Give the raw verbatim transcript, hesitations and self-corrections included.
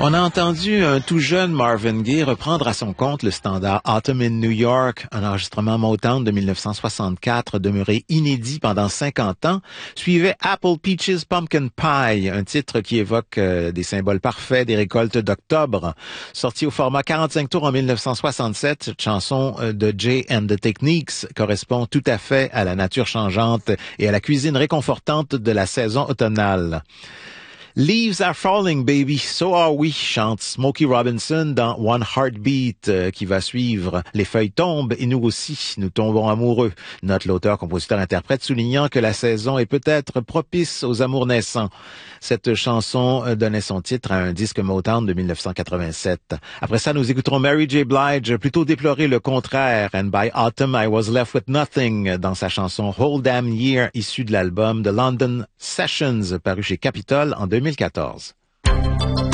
On a entendu un tout jeune Marvin Gaye reprendre à son compte le standard Autumn in New York, un enregistrement Motown de dix-neuf cent soixante-quatre demeuré inédit pendant cinquante ans, suivait Apple Peaches Pumpkin Pie, un titre qui évoque euh, des symboles parfaits des récoltes d'octobre. Sorti au format quarante-cinq tours en dix-neuf cent soixante-sept, cette chanson de Jay and the Techniques correspond tout à fait à la nature changeante et à la cuisine réconfortante de la saison automnale. Leaves are falling, baby, so are we, chante Smokey Robinson dans One Heartbeat, euh, qui va suivre. Les feuilles tombent et nous aussi, nous tombons amoureux. Note l'auteur, compositeur, interprète, soulignant que la saison est peut-être propice aux amours naissants. Cette chanson donnait son titre à un disque Motown de dix-neuf cent quatre-vingt-sept. Après ça, nous écouterons Mary J. Blige plutôt déplorer le contraire. And by autumn, I was left with nothing dans sa chanson Whole Damn Year, issue de l'album The London Sessions, paru chez Capitol en deux mille quatorze.